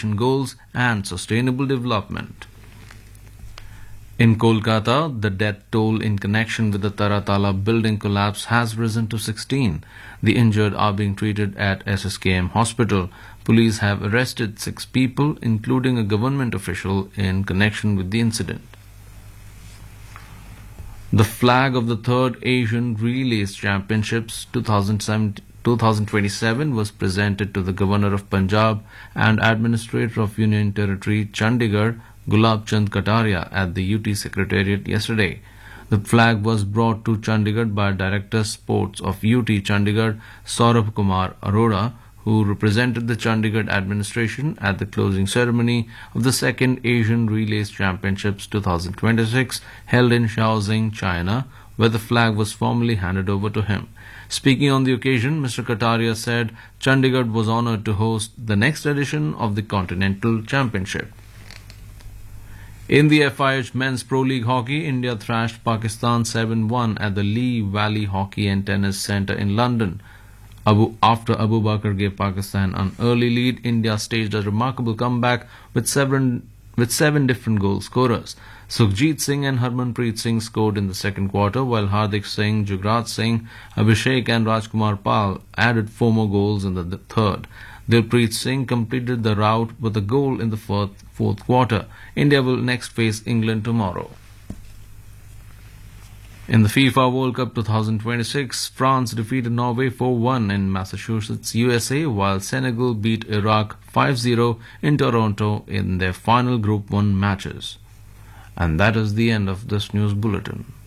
population goals and sustainable development. In Kolkata, the death toll in connection with the Taratala building collapse has risen to 16. The injured are being treated at SSKM hospital. Police have arrested 6 people, including a government official, in connection with the incident. The flag of the 3rd Asian Relays Championships 2027 was presented to the Governor of Punjab and Administrator of Union Territory Chandigarh, Gulab Chand Kataria, at the UT Secretariat yesterday. The flag was brought to Chandigarh by Director Sports of UT Chandigarh, Saurabh Kumar Arora, who represented the Chandigarh administration at the closing ceremony of the 2nd Asian Relays Championships 2026 held in Shaoxing, China, where the flag was formally handed over to him. Speaking on the occasion, Mr. Kataria said Chandigarh was honoured to host the next edition of the Continental Championship. In the FIH Men's Pro League Hockey, India thrashed Pakistan 7-1 at the Lee Valley Hockey and Tennis Centre in London. After Abu Bakr gave Pakistan an early lead, India staged a remarkable comeback with seven different goal scorers. Sukhjit Singh and Harmanpreet Singh scored in the second quarter, while Hardik Singh, Jugraj Singh, Abhishek and Rajkumar Pal added 4 more goals in the third. Dilpreet Singh completed the rout with a goal in the fourth quarter. India will next face England tomorrow. In the FIFA World Cup 2026, France defeated Norway 4-1 in Massachusetts, USA, while Senegal beat Iraq 5-0 in Toronto in their final Group 1 matches. And that is the end of this news bulletin.